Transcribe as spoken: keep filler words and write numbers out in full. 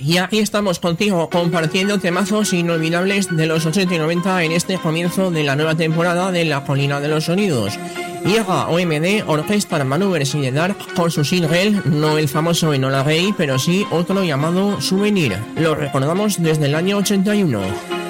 Y aquí estamos contigo compartiendo temazos inolvidables de los ochenta y noventa en este comienzo de la nueva temporada de La Colina de los Sonidos. Llega O M D, Orchestral Manoeuvres in the Dark, con su single, no el famoso Enola Gay, pero sí otro llamado Souvenir. Lo recordamos desde el año ochenta y uno.